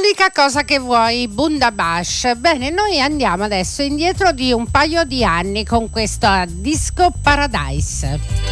L'unica cosa che vuoi, Bundabash. Bene, noi andiamo adesso indietro di un paio di anni con questo Disco Paradise.